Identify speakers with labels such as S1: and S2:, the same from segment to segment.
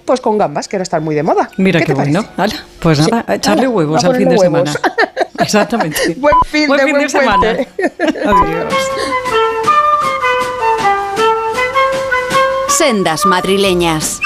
S1: pues con gambas, que ahora están muy de moda.
S2: Mira qué bueno. Hala, pues nada, a echarle huevos al fin de semana. Exactamente.
S1: Buen fin de semana.
S2: Adiós.
S3: Sendas madrileñas.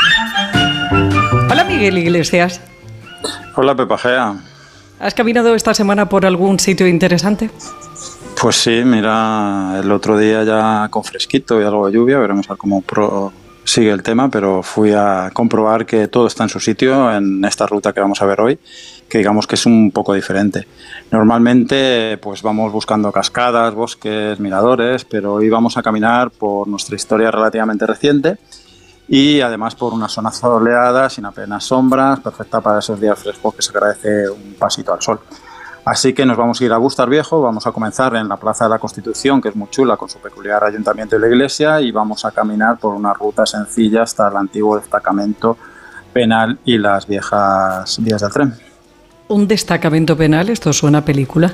S2: Hola, Miguel Iglesias.
S4: Hola, Pepa Gea.
S2: ¿Has caminado esta semana por algún sitio interesante?
S4: Pues sí, mira, el otro día ya con fresquito y algo de lluvia, veremos a ver cómo sigue el tema, pero fui a comprobar que todo está en su sitio en esta ruta que vamos a ver hoy, que digamos que es un poco diferente. Normalmente pues vamos buscando cascadas, bosques, miradores, pero hoy vamos a caminar por nuestra historia relativamente reciente y además por una zona soleada, sin apenas sombras, perfecta para esos días frescos que se agradece un pasito al sol. Así que nos vamos a ir a Bustar Viejo, vamos a comenzar en la Plaza de la Constitución, que es muy chula, con su peculiar ayuntamiento y la iglesia, y vamos a caminar por una ruta sencilla hasta el antiguo destacamento penal y las viejas vías del tren.
S2: ¿Un destacamento penal? Esto suena a película.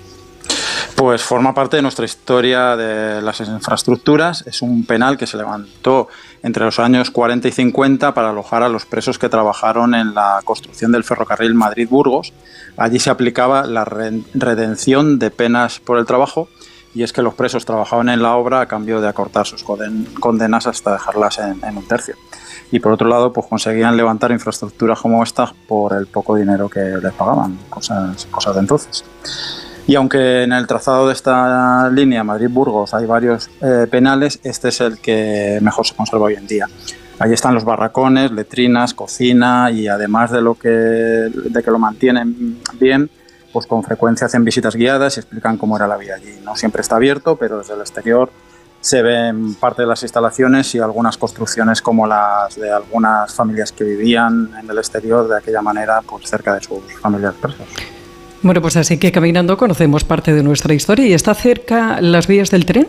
S4: Pues forma parte de nuestra historia de las infraestructuras. Es un penal que se levantó entre los años 40 y 50 para alojar a los presos que trabajaron en la construcción del ferrocarril Madrid-Burgos. Allí se aplicaba la redención de penas por el trabajo, y es que los presos trabajaban en la obra a cambio de acortar sus condenas hasta dejarlas en un tercio. Y por otro lado, pues conseguían levantar infraestructuras como esta por el poco dinero que les pagaban, cosas de entonces. Y aunque en el trazado de esta línea Madrid-Burgos hay varios penales, este es el que mejor se conserva hoy en día. Allí están los barracones, letrinas, cocina, y además de que lo mantienen bien, pues con frecuencia hacen visitas guiadas y explican cómo era la vida allí. No siempre está abierto, pero desde el exterior se ven parte de las instalaciones y algunas construcciones como las de algunas familias que vivían en el exterior de aquella manera, pues cerca de sus familias presas.
S2: Bueno, pues así que caminando conocemos parte de nuestra historia. ¿Y está cerca las vías del tren?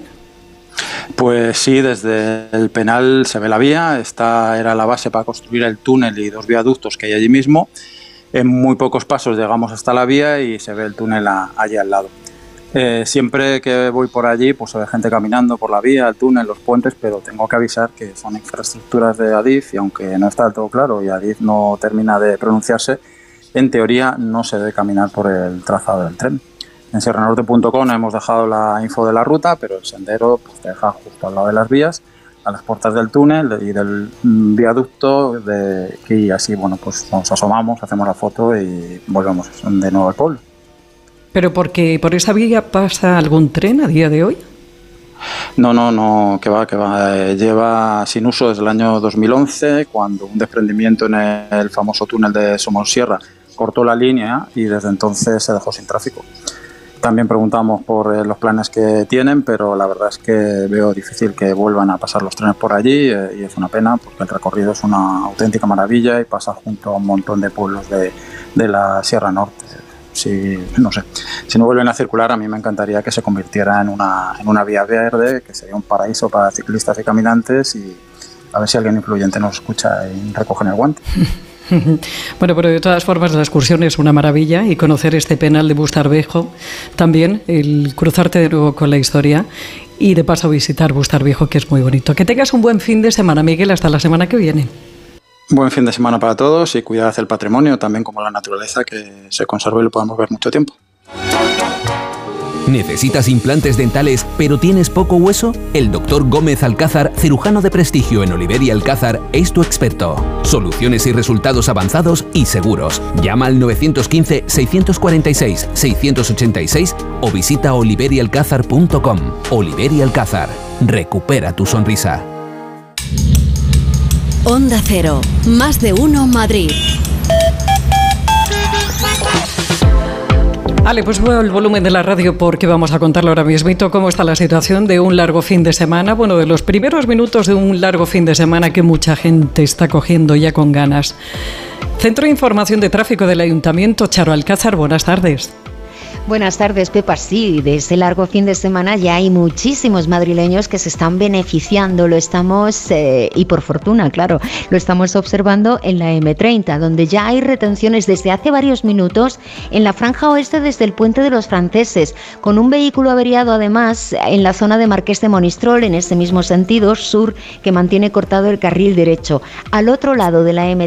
S4: Pues sí, desde el penal se ve la vía. Esta era la base para construir el túnel y 2 viaductos que hay allí mismo. En muy pocos pasos llegamos hasta la vía y se ve el túnel allí al lado. Siempre que voy por allí, pues se ve gente caminando por la vía, el túnel, los puentes, pero tengo que avisar que son infraestructuras de Adif, y aunque no está del todo claro y Adif no termina de pronunciarse, en teoría no se debe caminar por el trazado del tren. En sierranorte.com hemos dejado la info de la ruta, pero el sendero pues, te deja justo al lado de las vías, a las puertas del túnel y del viaducto, y así bueno, pues nos asomamos, hacemos la foto y volvemos de nuevo al pueblo.
S2: ¿Pero porque por esa vía pasa algún tren a día de hoy?
S4: No, que va. Lleva sin uso desde el año 2011, cuando un desprendimiento en el famoso túnel de Somosierra cortó la línea y desde entonces se dejó sin tráfico. También preguntamos por los planes que tienen, pero la verdad es que veo difícil que vuelvan a pasar los trenes por allí, y es una pena porque el recorrido es una auténtica maravilla y pasa junto a un montón de pueblos de la Sierra Norte. Si no vuelven a circular, a mí me encantaría que se convirtiera en una vía verde, que sería un paraíso para ciclistas y caminantes, y a ver si alguien influyente nos escucha y recogen el guante.
S2: Bueno, pero de todas formas la excursión es una maravilla, y conocer este penal de Bustar Viejo también, el cruzarte de nuevo con la historia y de paso visitar Bustar Viejo, que es muy bonito. Que tengas un buen fin de semana, Miguel, hasta la semana que viene.
S4: Buen fin de semana para todos, y cuidad el patrimonio, también como la naturaleza, que se conserve y lo podamos ver mucho tiempo.
S5: ¿Necesitas implantes dentales pero tienes poco hueso? El Dr. Gómez Alcázar, cirujano de prestigio en Oliver y Alcázar, es tu experto. Soluciones y resultados avanzados y seguros. Llama al 915-646-686 o visita oliverialcázar.com. Oliver y Alcázar. Recupera tu sonrisa.
S3: Onda Cero, más de uno Madrid.
S2: Vale, pues voy al volumen de la radio porque vamos a contarle ahora mismito cómo está la situación de un largo fin de semana. Bueno, de los primeros minutos de un largo fin de semana que mucha gente está cogiendo ya con ganas. Centro de Información de Tráfico del Ayuntamiento, Charo Alcázar, buenas tardes.
S6: Buenas tardes, Pepa. Sí, de este largo fin de semana ya hay muchísimos madrileños que se están beneficiando. Lo estamos, y por fortuna, claro, lo estamos observando en la M30, donde ya hay retenciones desde hace varios minutos en la franja oeste desde el Puente de los Franceses, con un vehículo averiado además en la zona de Marqués de Monistrol, en ese mismo sentido sur, que mantiene cortado el carril derecho. Al otro lado de la M30,